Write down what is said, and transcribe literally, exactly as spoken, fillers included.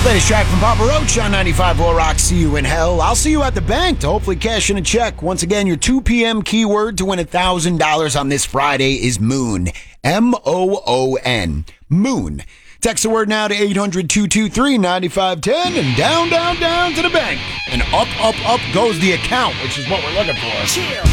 Latest track from Papa Roach on ninety-five point four Rock. See you in hell. I'll see you at the bank to hopefully cash in a check. Once again, your two p.m. keyword to win one thousand dollars on this Friday is moon. M O O N. Moon. Text the word now to eight hundred, two two three, nine five one zero and down, down, down to the bank. And up, up, up goes the account, which is what we're looking for. Chill.